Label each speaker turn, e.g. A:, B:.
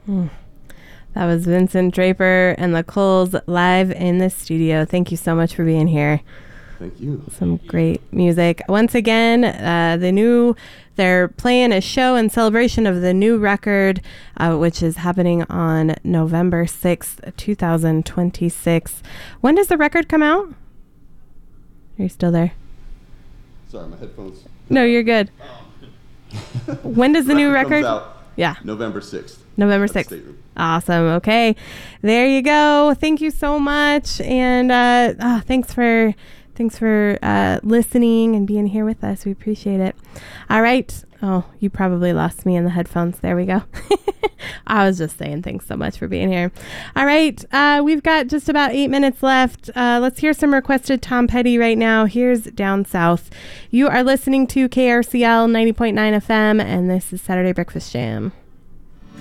A: That was Vincent Draper and the Coles live in the studio. Thank you so much for being here.
B: Thank you.
A: Some great music. Once again, they're playing a show in celebration of the new record, which is happening on November 6th, 2026. When does the record come out? Are you still there?
B: Sorry, my headphones.
A: No, you're good. When does the new record?
B: Comes out November 6th.
A: November 6th. Awesome. Okay. There you go. Thank you so much. And thanks for listening and being here with us. We appreciate it. All right. Oh, you probably lost me in the headphones. There we go. I was just saying thanks so much for being here. All right. We've got just about 8 minutes left. Let's hear some requested Tom Petty right now. Here's Down South. You are listening to KRCL 90.9 FM, and this is Saturday Breakfast Jam.